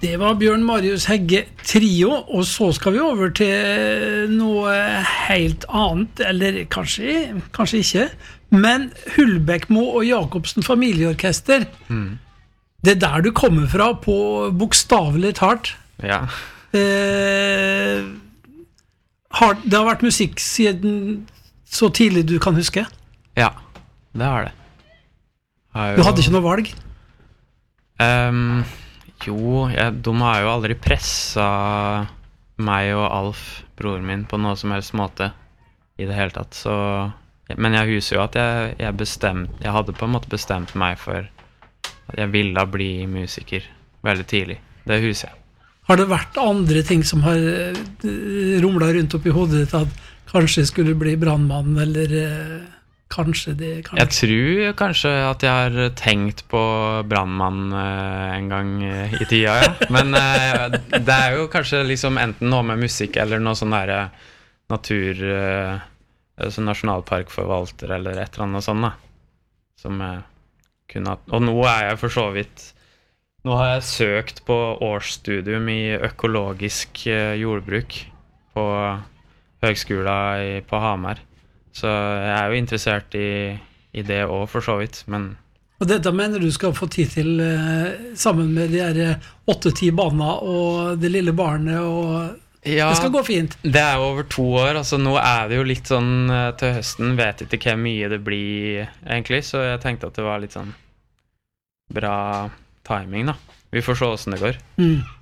Det var Bjørn Marius Hegge Trio, og så skal vi over til noe helt annet, eller kanskje ikke, men Hulbekmo og Jacobsen familieorkester. Det der du kommer fra på bokstavelig talt. Ja. Det har vært musikk siden så tidlig du kan huske? Ja, det har det. Du hadde ikke noe valg? Jo, de har jo aldri presset meg og Alf, broren min, på noe som helst måte i det hele tatt. Så, men jeg husker jo at jeg hadde på en måte bestemt meg for at jeg ville bli musiker veldig tidlig. Det husker jeg. Har det vært andre ting som har rumlet rundt opp i hodet ditt at kanskje skulle bli brandmann, eller kanskje det... Jeg tror kanskje at jeg har tenkt på brandmann en gang i tida, ja. Men det er jo kanskje liksom enten noe med musikk eller noe sånn der natur, sånn nasjonalparkforvalter eller et eller annet sånt da. Som kunne... Og nå er jeg for så vidt... Nå har jeg søkt på årsstudium i økologisk jordbruk på høgskolen på Hamar. Så jeg er jo interessert i det også, for så vidt, men... Og dette mener du skal få tid til sammen med de her 8-10 barna og det lille barnet, og ja, det skal gå fint? Det er jo over 2 år, altså nå er det jo litt sånn til høsten, vet ikke hvor mye det blir egentlig, så jeg tenkte at det var litt sånn bra timing da. Vi får se hvordan det går.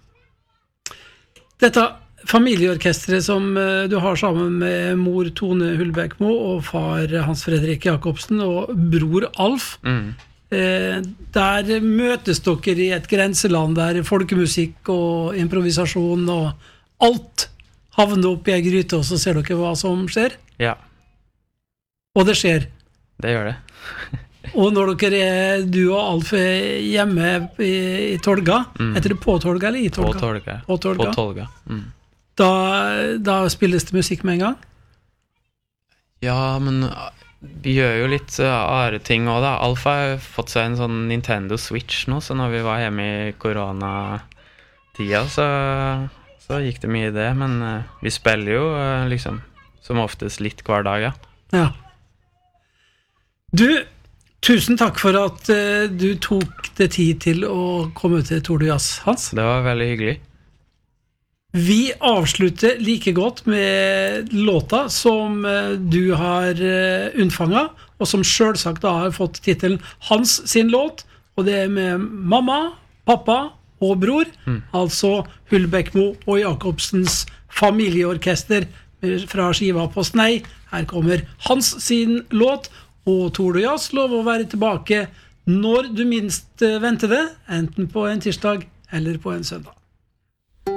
Dette familieorkestret som du har sammen med mor Tone Hulbekmo og far Hans Fredrik Jacobsen og bror Alf, der møtes dere i et grenseland der folkemusikk og improvisasjon og alt havner opp i en gryte, og så ser dere hva som skjer? Ja. Og det skjer? Det gjør det. Og når dere du og Alf hjemme i Tolga, heter det på Tolga eller i Tolga? På Tolga. Da spilles det musikk med en gang? Ja, men vi gjør jo litt andre ting også da. Alf har fått seg en sånn Nintendo Switch nå, så når vi var hjemme i koronatida, så gikk det mye i det. Men vi spiller jo liksom som oftest litt hver dag, ja. Ja. Du, tusen takk for at du tok det tid til å komme til Tour de Jazz, Hans. Det var veldig hyggelig. Vi avslutter like godt med låta som du har unnfanget, og som selvsagt da har fått titelen Hans sin låt, og det er med mamma, pappa og bror, altså Hulbekmo og Jacobsens familieorkester fra skiva på Snei. Her kommer Hans sin låt, og Tour de Jazz lover å være tilbake når du minst venter det, enten på en tirsdag eller på en søndag.